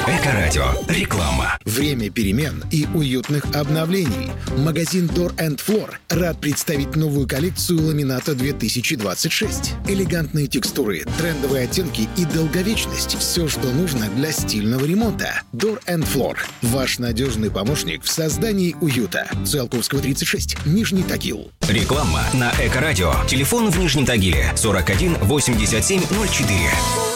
Эко-радио. Реклама. Время перемен и уютных обновлений. Магазин Door and Floor рад представить новую коллекцию ламината 2026. Элегантные текстуры, трендовые оттенки и долговечность – все, что нужно для стильного ремонта. Door and Floor – ваш надежный помощник в создании уюта. Циолковского, 36, Нижний Тагил. Реклама на Эко-радио. Телефон в Нижнем Тагиле 41 87 04.